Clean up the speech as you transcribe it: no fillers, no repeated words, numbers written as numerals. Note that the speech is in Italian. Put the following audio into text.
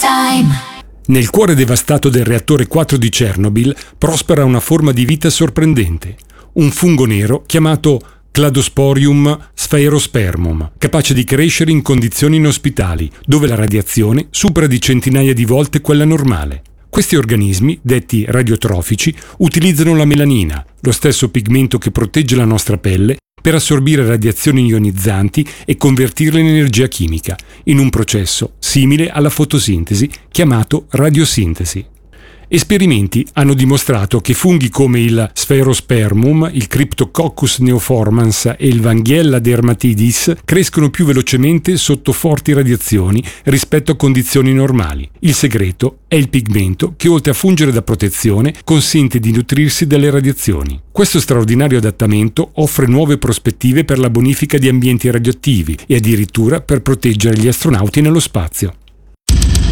Nel cuore devastato del reattore 4 di Chernobyl prospera una forma di vita sorprendente, un fungo nero chiamato Cladosporium sphaerospermum, capace di crescere in condizioni inospitali, dove la radiazione supera di centinaia di volte quella normale. Questi organismi, detti radiotrofici, utilizzano la melanina, lo stesso pigmento che protegge la nostra pelle, per assorbire radiazioni ionizzanti e convertirle in energia chimica, in un processo simile alla fotosintesi chiamato radiosintesi. Esperimenti hanno dimostrato che funghi come il Sphaerospermum, il Cryptococcus neoformans e il Vanghiella dermatidis crescono più velocemente sotto forti radiazioni rispetto a condizioni normali. Il segreto è il pigmento che, oltre a fungere da protezione, consente di nutrirsi dalle radiazioni. Questo straordinario adattamento offre nuove prospettive per la bonifica di ambienti radioattivi e addirittura per proteggere gli astronauti nello spazio.